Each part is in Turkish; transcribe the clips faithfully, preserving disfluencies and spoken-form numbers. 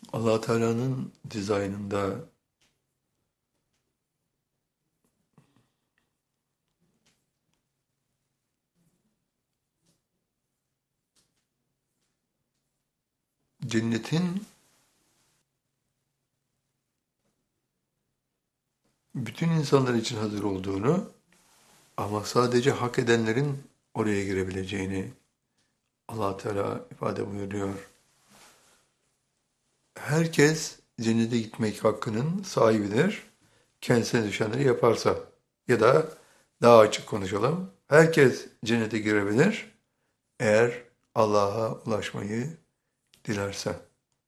Allah Teala'nın dizaynında cennetin bütün insanlar için hazır olduğunu ama sadece hak edenlerin oraya girebileceğini Allah Teala ifade buyuruyor. Herkes cennete gitmek hakkının sahibidir. Kendisine düşenleri yaparsa ya da daha açık konuşalım. Herkes cennete girebilir eğer Allah'a ulaşmayı dilerse.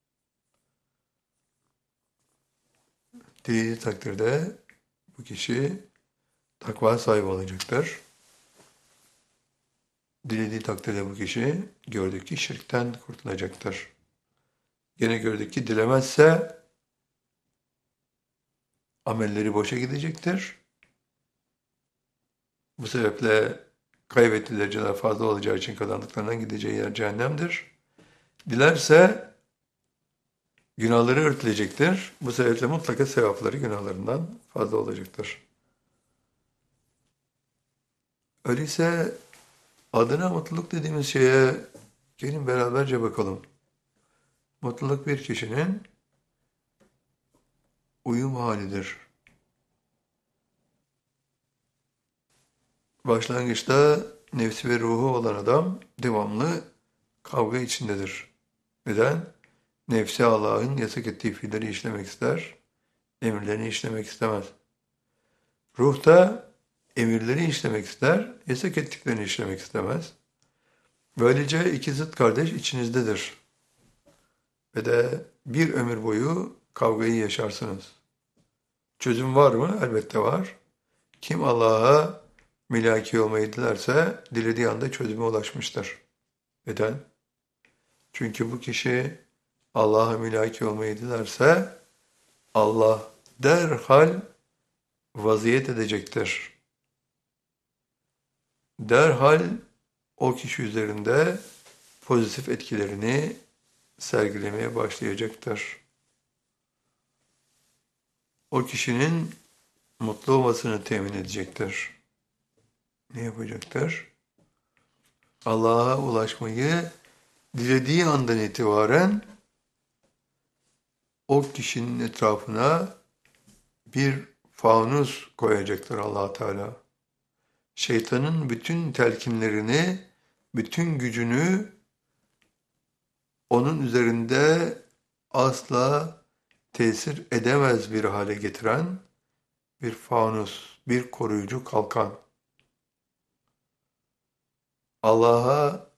Dilediği takdirde bu kişi takva sahibi olacaktır. Dilediği takdirde bu kişi gördük ki şirkten kurtulacaktır. Gene gördük ki dilemezse amelleri boşa gidecektir. Bu sebeple kaybettiği dereceler fazla olacağı için kazandıklarından gideceği yer cehennemdir. Dilerse günahları örtülecektir. Bu sebeple mutlaka sevapları günahlarından fazla olacaktır. Öyleyse adına mutluluk dediğimiz şeye gelin beraberce bakalım. Mutluluk bir kişinin uyum halidir. Başlangıçta nefsi ve ruhu olan adam devamlı kavga içindedir. Neden? Nefsi Allah'ın yasak ettiği fiilleri işlemek ister, emirlerini işlemek istemez. Ruh da emirleri işlemek ister, yasak ettiklerini işlemek istemez. Böylece iki zıt kardeş içinizdedir. Ve de bir ömür boyu kavgayı yaşarsınız. Çözüm var mı? Elbette var. Kim Allah'a milaki olmayı dilerse dilediği anda çözüme ulaşmıştır. Neden? Çünkü bu kişi Allah'a milaki olmayı dilerse Allah derhal vaziyet edecektir. Derhal o kişi üzerinde pozitif etkilerini sergilemeye başlayacaktır. O kişinin mutlu olmasını temin edecektir. Ne yapacaktır? Allah'a ulaşmayı dilediği andan itibaren o kişinin etrafına bir fanus koyacaktır Allah Teala. Şeytanın bütün telkinlerini, bütün gücünü onun üzerinde asla tesir edemez bir hale getiren bir fanus, bir koruyucu kalkan. Allah'a